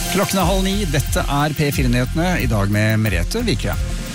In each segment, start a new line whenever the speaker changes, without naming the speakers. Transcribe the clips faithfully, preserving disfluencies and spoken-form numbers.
Klokken er halv ni, dette er P fire-nyhetene, i dag med Merete Vikre.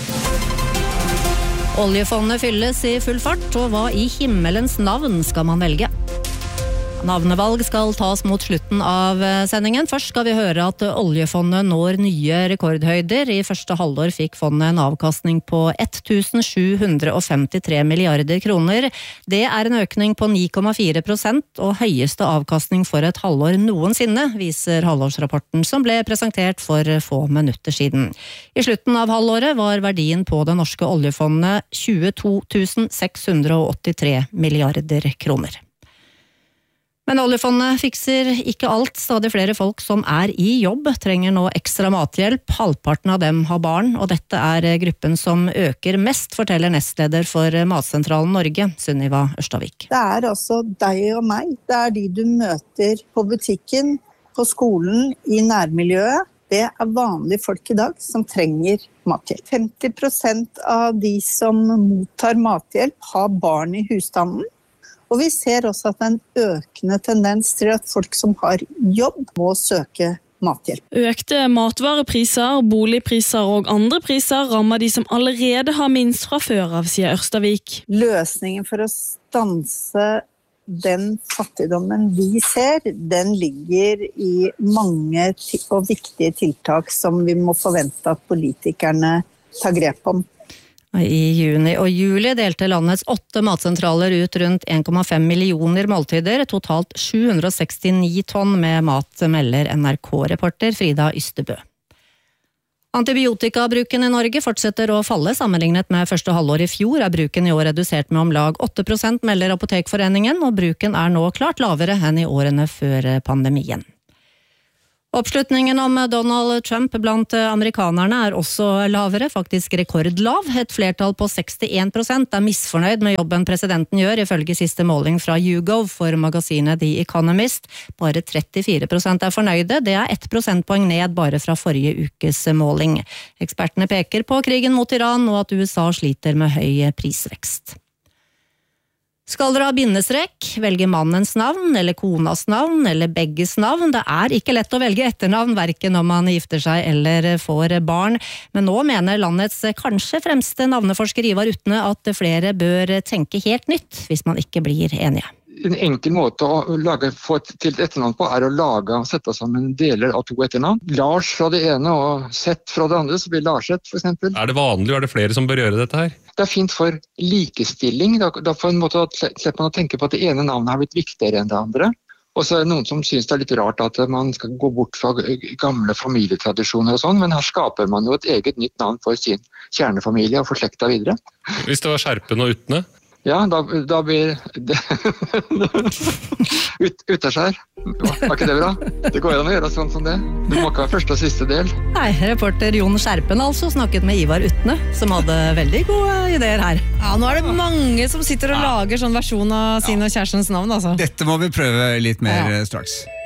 Oljefondet fylles i full fart, og hva i himmelens navn skal man velge? Navnevalg skal tas mot slutten av sendingen. Først skal vi høre at oljefondet når nye rekordhøyder. I første halvår fikk fondet en avkastning på ett tusen sju hundre femtitre milliarder kroner. Det er en økning på ni komma fire prosent og høyeste avkastning for et halvår noensinne, viser halvårsrapporten som ble presentert for få minutter siden. I slutten av halvåret var verdien på det norske oljefondet tjueto tusen seks hundre åttitre milliarder kroner. Men oljefondet fikser ikke alt. Stadig flere folk som er i jobb trenger nå ekstra mathjelp. Halvparten av dem har barn, og dette er gruppen som øker mest, forteller nestleder for Matsentralen Norge, Sunniva Ørstavik.
Det er altså deg og meg. Det er de du møter på butikken, på skolen, i nærmiljøet. Det er vanlige folk i dag som trenger mathjelp. femti prosent av de som mottar mathjelp har barn i husstanden. Og vi ser også at det er en økende tendens til at folk som har jobb må søke mathjelp.
Økte matvarepriser, boligpriser og andre priser rammer de som allerede har minst fra før av, sier Ørstavik.
Løsningen for å stanse den fattigdommen vi ser, den ligger i mange og viktige tiltak som vi må forvente at politikerne tar grep om.
I juni og juli delte landets åtte matsentraler ut rundt en komma fem millioner måltider, totalt sju hundre sekstini tonn med mat, melder N R K-reporter Frida Ystebø. Antibiotikabruken i Norge fortsetter å falle sammenlignet med første halvår i fjor. Er bruken i år redusert med om lag åtte prosent, melder Apotekforeningen, og bruken er nå klart lavere enn i årene før pandemien. Oppslutningen om Donald Trump blant amerikanerne er også lavere, faktisk rekordlav. Et flertall på sekstien prosent er misfornøyd med jobben presidenten gjør, ifølge siste måling fra YouGov for magasinet The Economist. Bare trettifire prosent er fornøyde, det er ett prosentpoeng ned bare fra forrige ukes måling. Ekspertene peker på krigen mot Iran og at U S A sliter med høy prisvekst. Skal dere ha bindestrek, velge mannens navn, eller konas navn, eller begges navn? Det er ikke lett å velge etternavn, hverken når man gifter seg eller får barn. Men nå mener landets kanskje fremste navneforsker Ivar Utne at flere bør tenke helt nytt hvis man ikke blir enige.
En enkel måte å lage, få til et etternavn på er å lage og sette sammen deler av to etternavn. Lars fra det ene og Sett fra det andre, så blir Larset for eksempel.
Er det vanlig, og er det flere som bør gjøre dette her?
Det er fint for likestilling. Da, da på en måte slipper man å tenke på at det ene navnet har blitt viktigere enn det andre. Og så er det noen som synes det er litt rart at man skal gå bort fra gamle familietradisjoner og sånn, men her skaper man jo et eget nytt navn for sin kjernefamilie og for slekta videre.
Hvis det var Skjerpen og Utne?
Ja, da, da blir det Ut, Utaskjær. Var ikke det bra? Det går an å gjøre sånn som det. Du må ikke ha første og siste del.
Nei, reporter Jon Skjerpen altså snakket med Ivar Utne, som hadde veldig gode ideer her.
Ja, nå er det mange som sitter og lager sånn versjon av sin og kjærestens navn, altså.
Dette må vi prøve litt mer ja. straks.